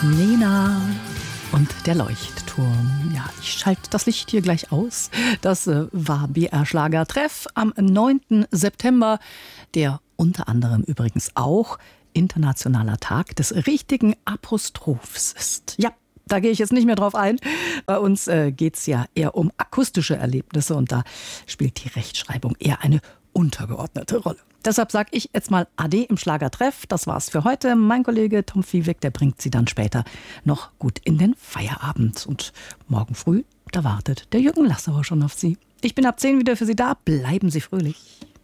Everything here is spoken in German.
Nena und der Leuchtturm. Ja, ich schalte das Licht hier gleich aus. Das war BR Schlager Treff am 9. September, der unter anderem übrigens auch Internationaler Tag des richtigen Apostrophs ist. Ja, da gehe ich jetzt nicht mehr drauf ein. Bei uns geht es ja eher um akustische Erlebnisse und da spielt die Rechtschreibung eher eine untergeordnete Rolle. Deshalb sage ich jetzt mal Ade im Schlagertreff. Das war's für heute. Mein Kollege Tom Viehweg, der bringt Sie dann später noch gut in den Feierabend. Und morgen früh, da wartet der Jürgen Lassauer schon auf Sie. Ich bin ab 10 wieder für Sie da. Bleiben Sie fröhlich.